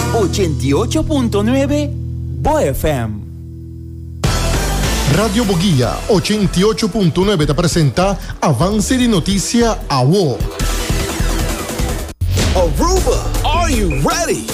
88.9 BoFM. Radio Boguilla 88.9 te presenta Avance di Notizia a WO. Aruba, are you ready?